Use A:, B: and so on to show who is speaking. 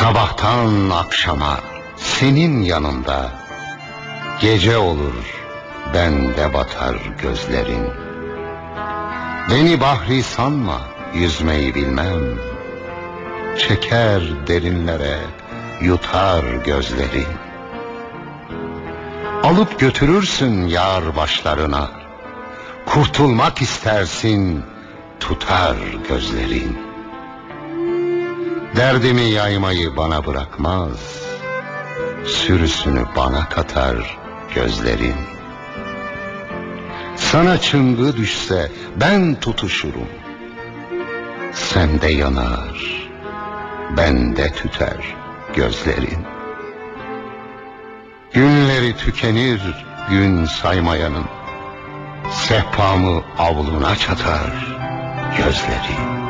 A: Sabahtan akşama senin yanında, gece olur bende batar gözlerin. Beni bahri sanma, yüzmeyi bilmem, çeker derinlere yutar gözlerin. Alıp götürürsün yar başlarına, kurtulmak istersin tutar gözlerin. Derdimi yaymayı bana bırakmaz, sürüsünü bana katar gözlerin. Sana çıngı düşse ben tutuşurum, sende yanar, bende tüter gözlerin. Günleri tükenir gün saymayanın, sehpamı avluna çatar gözlerin.